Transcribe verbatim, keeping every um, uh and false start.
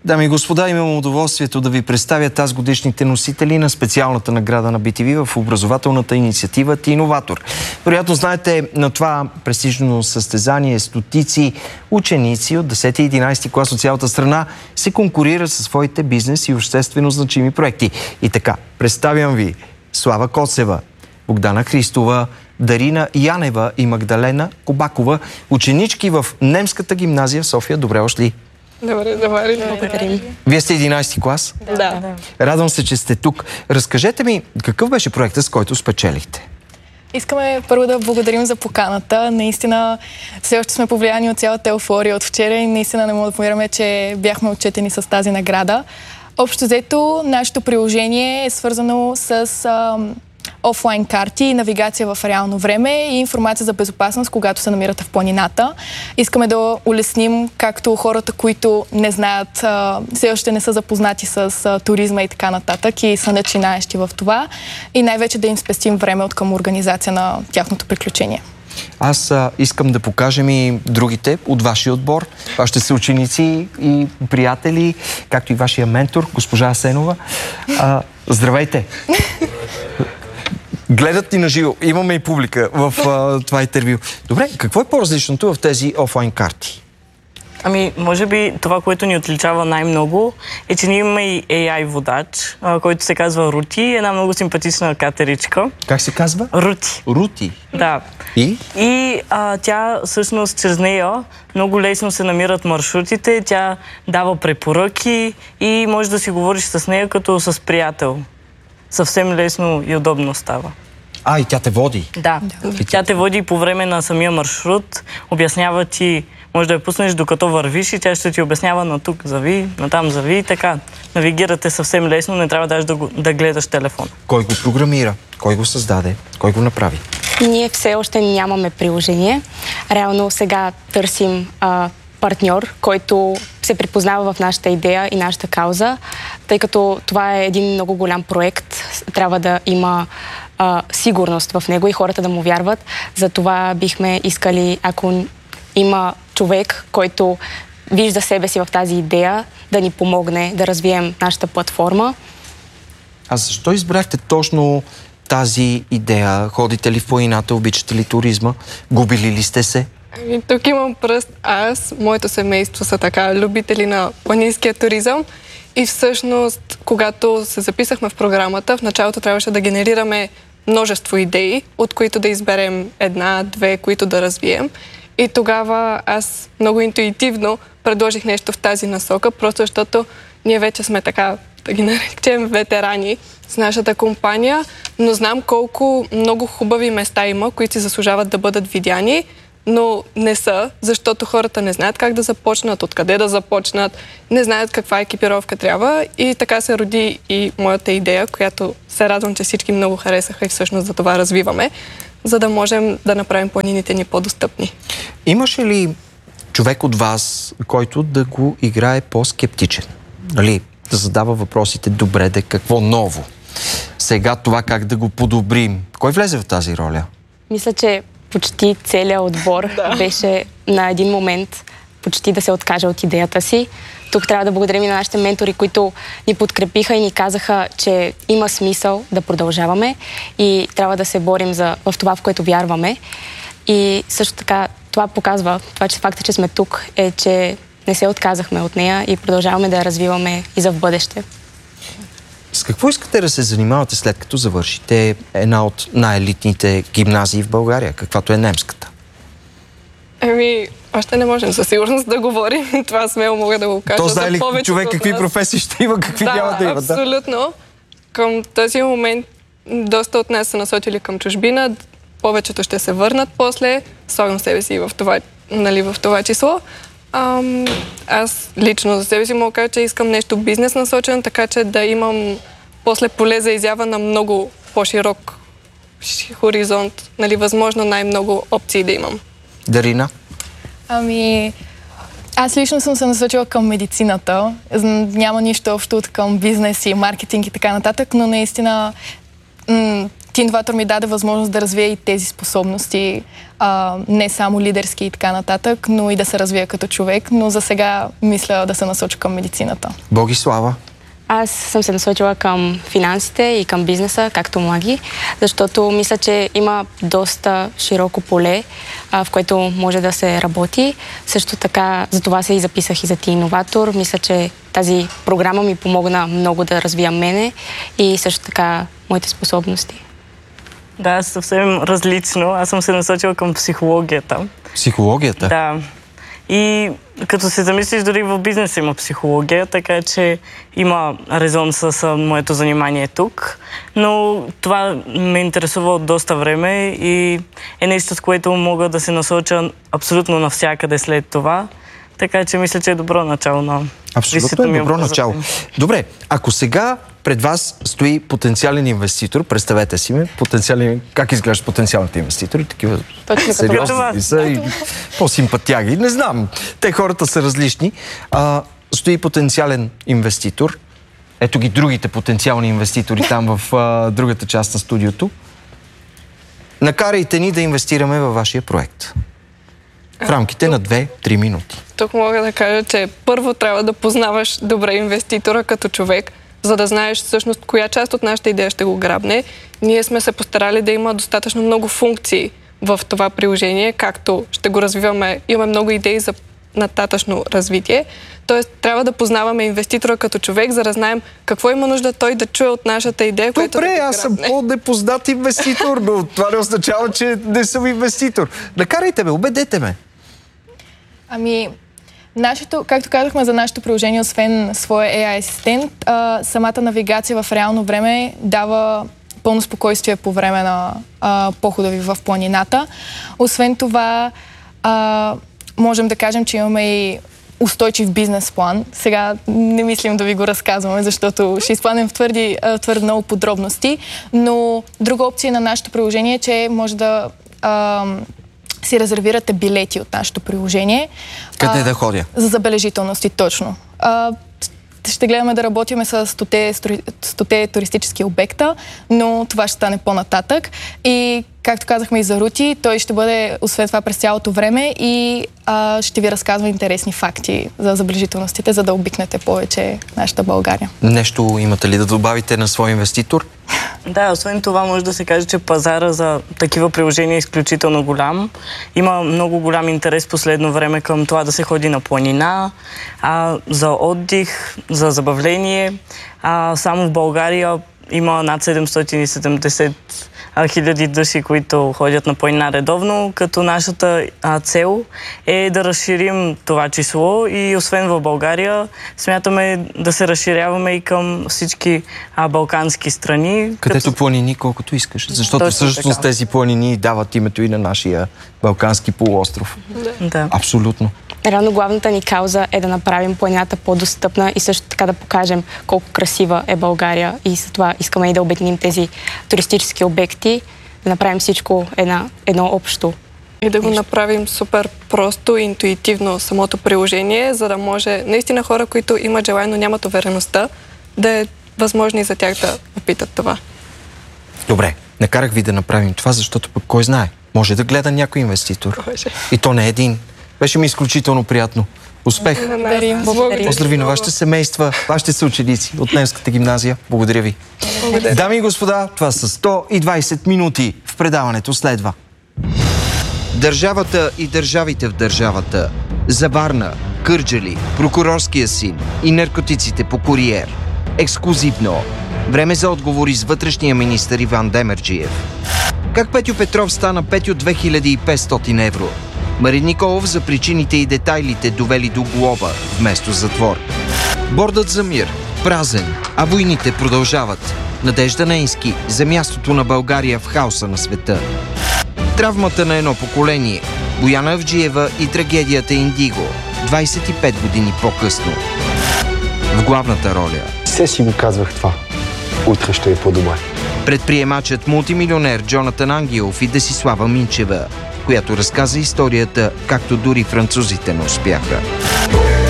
Дами и господа, имам удоволствието да ви представя тази годишните носители на специалната награда на би ти ви в образователната инициатива Ти иноватор. Вероятно знаете, на това престижно състезание стотици ученици от десети и единадесети клас от цялата страна се конкурират със своите бизнес и обществено значими проекти. И така, представям ви Слава Коцева, Богдана Христова, Дарина Янева и Магдалена Кобакова, ученички в немската гимназия в София. Добре дошли! Добре, добре. Благодарим. Вие сте единадесети клас? Да. Радвам се, че сте тук. Разкажете ми, какъв беше проектът, с който спечелихте? Искаме първо да благодарим за поканата. Наистина, все още сме повлияни от цялата еуфория от вчера и наистина не мога да повярваме, че бяхме отчетени с тази награда. Общо взето, нашето приложение е свързано с ам, офлайн карти, навигация в реално време и информация за безопасност, когато се намирате в планината. Искаме да улесним както хората, които не знаят, а, все още не са запознати с а, туризма и така нататък и са начинаещи в това и най-вече да им спестим време от към организация на тяхното приключение. Аз а, искам да покажем и другите от вашия отбор, вашите съученици и приятели, както и вашия ментор, госпожа Асенова. А, здравейте! Гледат ни на живо. Имаме и публика в а, това интервю. Добре, какво е по-различното в тези офлайн карти? Ами, може би това, което ни отличава най-много е, че ние имаме и ей ай водач, а, който се казва Рути, една много симпатична катеричка. Как се казва? Рути. Рути. Да. И? И а, тя, всъщност, чрез нея много лесно се намират маршрутите, тя дава препоръки и може да си говориш с нея като с приятел. Съвсем лесно и удобно става. А, и тя те води? Да. да. Тя те води по време на самия маршрут, обяснява ти, може да я пуснеш докато вървиш и тя ще ти обяснява на тук зави, на там зави и така. Навигирате съвсем лесно, не трябва даже да, го, да гледаш телефона. Кой го програмира? Кой го създаде? Кой го направи? Ние все още нямаме приложение. Реално сега търсим а, партньор, който се припознава в нашата идея и нашата кауза, тъй като това е един много голям проект. Трябва да има а, сигурност в него и хората да му вярват. Затова бихме искали, ако има човек, който вижда себе си в тази идея, да ни помогне да развием нашата платформа. А защо избрахте точно тази идея? Ходите ли в планината, обичате ли туризма? Губили ли сте се? Ами, тук имам пръст аз, моето семейство са така любители на планинския туризъм и всъщност, когато се записахме в програмата, в началото трябваше да генерираме множество идеи, от които да изберем една, две, които да развием. И тогава аз много интуитивно предложих нещо в тази насока, просто защото ние вече сме така, да ги наречем, ветерани с нашата компания, но знам колко много хубави места има, които си заслужават да бъдат видяни, но не са, защото хората не знаят как да започнат, откъде да започнат, не знаят каква екипировка трябва и така се роди и моята идея, която се радвам, че всички много харесаха и всъщност за това развиваме, за да можем да направим планините ни по-достъпни. Имаше ли човек от вас, който да го играе по-скептичен? Нали, да задава въпросите, добре, де какво ново? Сега това как да го подобрим? Кой влезе в тази роля? Мисля, че почти целият отбор да. беше на един момент почти да се откаже от идеята си. Тук трябва да благодарим и на нашите ментори, които ни подкрепиха и ни казаха, че има смисъл да продължаваме и трябва да се борим за, в това, в което вярваме. И също така това показва, това, че факта, че сме тук, е, че не се отказахме от нея и продължаваме да я развиваме и за в бъдеще. С какво искате да се занимавате след като завършите една от най-елитните гимназии в България, каквато е немската? Еми, още не можем със сигурност да говорим. Това смело мога да го кажа. То знае ли човек какви професии ще има, какви да, няма да има? Да, абсолютно. Към този момент доста от нас са насочили към чужбина. Повечето ще се върнат после. Слагам себе си в това, нали, в това число. Ам, аз лично за себе си мога да кажа, че искам нещо бизнес насочено, така че да имам после поле за изява на много по-широк хоризонт, нали, възможно най-много опции да имам. Дарина? Ами, аз лично съм се насочила към медицината. Няма нищо общо от към бизнес и маркетинг и така нататък, но наистина Тиноватор ми даде възможност да развия и тези способности, а, не само лидерски и така нататък, но и да се развия като човек, но за сега мисля да се насоча към медицината. Богислава? Аз съм се насочила към финансите и към бизнеса, както Млаги, защото мисля, че има доста широко поле, а, в което може да се работи. Също така, за това се и записах и за Ти Иноватор. Мисля, че тази програма ми помогна много да развия мене и също така моите способности. Да, съвсем различно. Аз съм се насочила към психологията. Психологията? Да. И като се замислиш, дори в бизнеса има психология, така че има резон с моето занимание тук. Но това ме интересува от доста време и е нещо, с което мога да се насоча абсолютно навсякъде след това. Така че мисля, че е добро начало на Абсолютно е добро начало. Добре, ако сега пред вас стои потенциален инвеститор, представете си ме, потенциален, как изглеждат потенциалните инвеститори, такива сериозни са и по-симпатяги. Не знам, те хората са различни. А, стои потенциален инвеститор, ето ги другите потенциални инвеститори там в а, другата част на студиото. Накарайте ни да инвестираме във вашия проект. В рамките на две-три минути. Тук мога да кажа, че първо трябва да познаваш добре инвеститора като човек, за да знаеш всъщност коя част от нашата идея ще го грабне. Ние сме се постарали да има достатъчно много функции в това приложение, както ще го развиваме. Имаме много идеи за нататъчно развитие. Тоест, трябва да познаваме инвеститора като човек, за да знаем какво има нужда той да чуе от нашата идея, Добре, която да го аз съм грабне. по-непознат инвеститор, но това не означава, че не съм инвеститор. Накарайте ме, убедете ме. Ами, нашето, както казахме за нашето приложение, освен своя Ей Ай асистент, а, самата навигация в реално време дава пълно спокойствие по време на а, похода ви в планината. Освен това, а, можем да кажем, че имаме и устойчив бизнес план. Сега не мислим да ви го разказваме, защото ще изпаднем в твърди, твърде много подробности, но друга опция на нашето приложение е, че може да а, си резервирате билети от нашето приложение. Къде а, да ходя? За забележителности, точно. А, ще гледаме да работиме с стоте туристически обекта, но това ще стане по-нататък. И както казахме и за Рути, той ще бъде освен това през цялото време и а, ще ви разказва интересни факти за забележителностите, за да обикнете повече нашата България. Нещо имате ли да добавите на своя инвеститор? Да, освен това може да се каже, че пазара за такива приложения е изключително голям. Има много голям интерес последно време към това да се ходи на планина, а, за отдих, за забавление. А, само в България има над седемстотин и седемдесет хиляди души, които ходят на планина редовно, като нашата а, цел е да разширим това число и освен в България смятаме да се разширяваме и към всички а, балкански страни. Където като... планини колкото искаш, защото Точно всъщност така. тези планини дават името и на нашия балкански полуостров. Да. Да. Абсолютно. Реално главната ни кауза е да направим планината по-достъпна и също така да покажем колко красива е България и за това искаме и да обединим тези туристически обекти, да направим всичко една, едно общо. И да го направим супер просто и интуитивно самото приложение, за да може наистина хора, които имат желание, но нямат увереността, да е възможно и за тях да опитат това. Добре, накарах ви да направим това, защото пък кой знае, може да гледа някой инвеститор. Може. И то не един. Беше ми изключително приятно. Успех! Благодарим. Благодарим. Поздрави на вашите семейства, вашите съученици от Немската гимназия. Благодаря ви. Благодаря. Дами и господа, това са сто и двайсет минути. В предаването следва. Държавата и държавите в държавата. За Варна, Кърджали, прокурорския син и наркотиците по куриер. Ексклузивно. Време за отговори с вътрешния министър Иван Демерджиев. Как Петю Петров стана Петю две хиляди и петстотин евро? Марин Николов за причините и детайлите довели до глоба вместо затвор. Бордът за мир. Празен, а войните продължават. Надежда Нейнски за мястото на България в хаоса на света. Травмата на едно поколение. Бояна Авджиева и трагедията Индиго. двайсет и пет години по-късно. В главната роля. Все си го казвах това. Утре ще е по-добре. Предприемачът мултимилионер Джонатан Ангелов и Десислава Минчева, която разказа историята, както дори французите не успяха.